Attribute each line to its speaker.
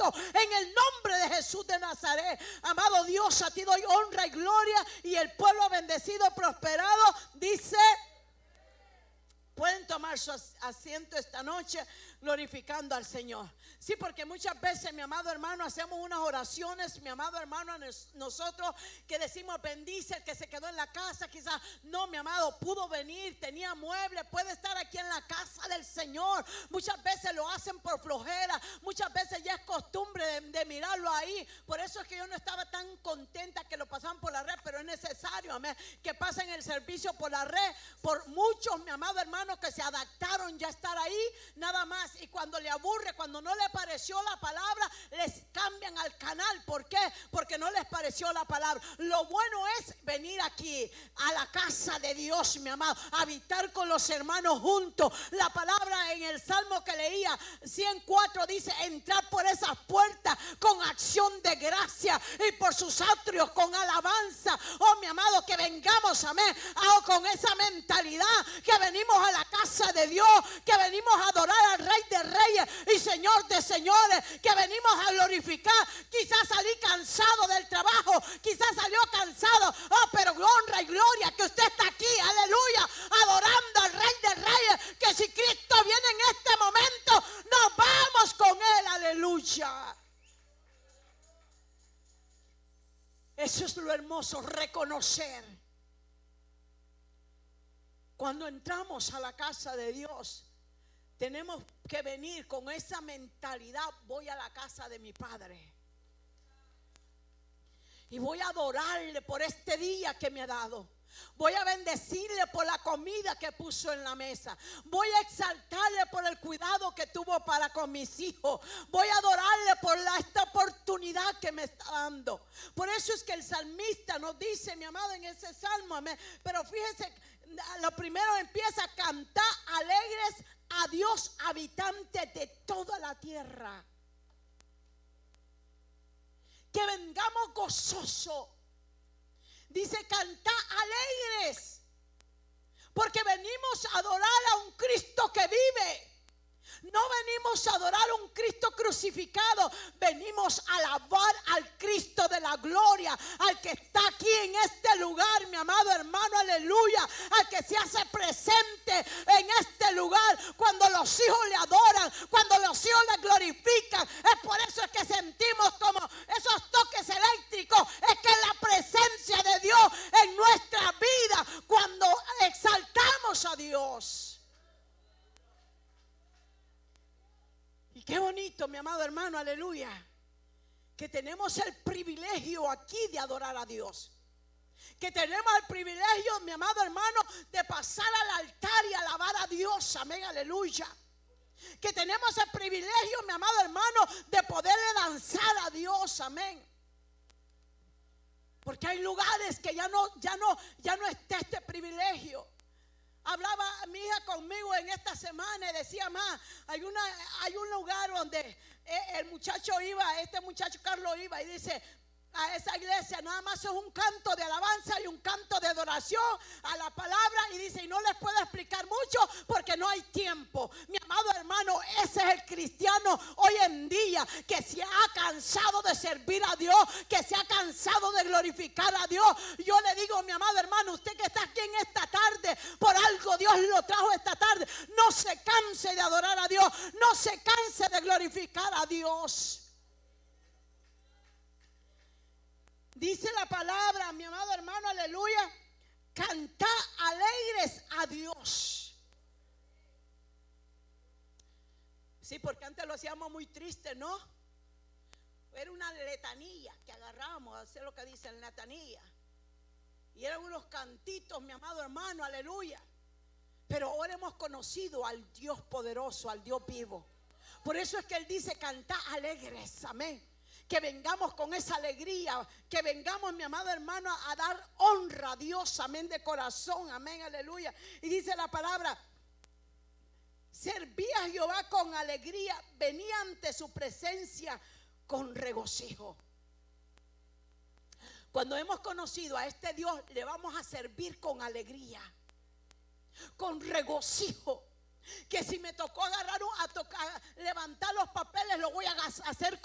Speaker 1: Cristo, en el nombre de Jesús de Nazaret. Amado Dios, a ti doy honra y gloria, y el pueblo bendecido, prosperado, dice. Pueden tomar su asiento esta noche glorificando al Señor. Sí, porque muchas veces, mi amado hermano, hacemos unas oraciones, mi amado hermano, nosotros que decimos bendice el que se quedó en la casa. Quizás no, mi amado, pudo venir, tenía muebles, puede estar aquí en la casa del Señor. Muchas veces lo hacen por flojera, muchas veces ya es costumbre de mirarlo ahí. Por eso es que yo no estaba tan contenta que lo pasaban por la red, pero es necesario, amén, que pasen el servicio por la red. Por muchos, mi amado hermano, que se adaptaron ya a estar ahí, nada más. Y cuando le aburre, cuando no le pareció la palabra, les cambian al canal. ¿Por qué? Porque no les pareció la palabra. Lo bueno es venir aquí a la casa de Dios, mi amado, habitar con los hermanos juntos. La palabra en el Salmo que leía 104 dice: entrar por esas puertas con acción de gracia y por sus atrios con alabanza. Oh, mi amado, que vengamos, amén, con esa mentalidad, que venimos a la casa de Dios, que venimos a adorar al Rey de Reyes y Señor de Señores, que venimos a glorificar. Quizás salí cansado del trabajo, quizás salió cansado, pero honra y gloria que usted está aquí, aleluya, adorando al Rey de Reyes, que si Cristo viene en este momento, nos vamos con Él, aleluya. Eso es lo hermoso, reconocer. Cuando entramos a la casa de Dios, tenemos que venir con esa mentalidad: voy a la casa de mi Padre y voy a adorarle por este día que me ha dado. Voy a bendecirle por la comida que puso en la mesa. Voy a exaltarle por el cuidado que tuvo para con mis hijos. Voy a adorarle por esta oportunidad que me está dando. Por eso es que el salmista nos dice, mi amado, en ese salmo, amén. Pero fíjese, lo primero empieza: a cantar alegres a Dios, habitantes de toda la tierra. Que vengamos gozosos. Dice: cantad alegres, porque venimos a adorar a un Cristo que vive. No venimos a adorar a un Cristo crucificado, venimos a alabar al Cristo de la gloria, al que está aquí en este lugar, mi amado hermano, aleluya, al que se hace presente en este lugar. Cuando los hijos le adoran, cuando los hijos le glorifican, es por eso es que sentimos como esos toques eléctricos. Es que es la presencia de Dios en nuestra vida cuando exaltamos a Dios. Y qué bonito, mi amado hermano, aleluya, que tenemos el privilegio aquí de adorar a Dios. Que tenemos el privilegio, mi amado hermano, de pasar al altar y alabar a Dios, amén, aleluya. Que tenemos el privilegio, mi amado hermano, de poderle danzar a Dios, amén. Porque hay lugares que ya no está este privilegio. Hablaba mi hija conmigo en esta semana y decía: más, hay un lugar donde el muchacho iba, este muchacho Carlos iba, y dice: a esa iglesia nada más es un canto de alabanza y un canto de adoración a la palabra, y dice: y no les puedo explicar mucho porque no hay tiempo. Mi amado hermano, ese es el cristiano hoy en día, que se ha cansado de servir a Dios, que se ha cansado de glorificar a Dios. Yo le digo, mi amado hermano, usted que está aquí en esta tarde, por algo Dios lo trajo esta tarde, no se canse de adorar a Dios, no se canse de glorificar a Dios. Dice la palabra, mi amado hermano, aleluya, cantad alegres a Dios. Sí, porque antes lo hacíamos muy triste, ¿no? Era una letanía que agarrábamos a hacer lo que dice la letanía. Y eran unos cantitos, mi amado hermano, aleluya. Pero ahora hemos conocido al Dios poderoso, al Dios vivo. Por eso es que Él dice: cantad alegres, amén. Que vengamos con esa alegría, que vengamos, mi amado hermano, a dar honra a Dios, amén, de corazón, amén, aleluya. Y dice la palabra: serví a Jehová con alegría, venía ante su presencia con regocijo. Cuando hemos conocido a este Dios, le vamos a servir con alegría, con regocijo. Que si me tocó levantar los papeles, lo voy a hacer